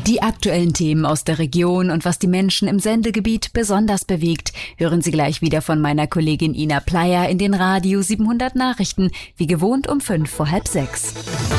Die aktuellen Themen aus der Region und was die Menschen im Sendegebiet besonders bewegt, hören Sie gleich wieder von meiner Kollegin Ina Pleyer in den Radio 700 Nachrichten, wie gewohnt um 5 vor halb 6.